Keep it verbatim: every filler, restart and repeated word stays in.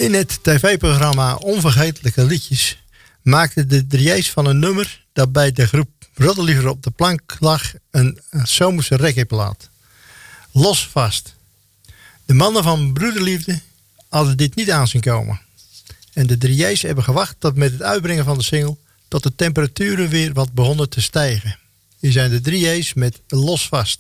In het tv-programma Onvergetelijke Liedjes maakten de drieërs van een nummer dat bij de groep Roddeliever op de plank lag een, een zomerse reggaeplaat. Los vast. De mannen van Broederliefde hadden dit niet aan zien komen. En de drieërs hebben gewacht tot met het uitbrengen van de single tot de temperaturen weer wat begonnen te stijgen. Hier zijn de drieërs met Los vast.